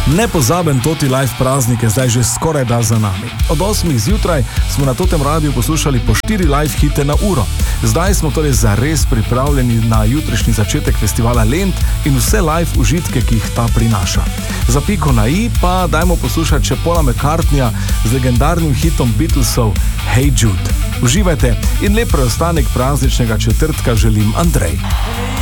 Nepozaben Toti Live praznik je zdaj že skoraj da za nami. Od 8 zjutraj smo na Totem radiju poslušali po 4 live hite na uro. Zdaj smo torej zares pripravljeni na jutrišnji začetek festivala Lent in vse live užitke, ki jih ta prinaša. Za piko na i pa dajmo poslušati še Paula McCartneyja z legendarnim hitom Beatlesov Hey Jude. Uživajte in lep preostanek prazničnega četrtka želim Andrej.